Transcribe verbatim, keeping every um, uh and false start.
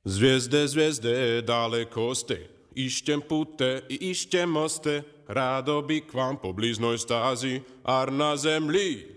Звезды, звезды, далеко сте, ищем путе и ищем мосты, радо би к вам по близнoj stázi, ar na zemli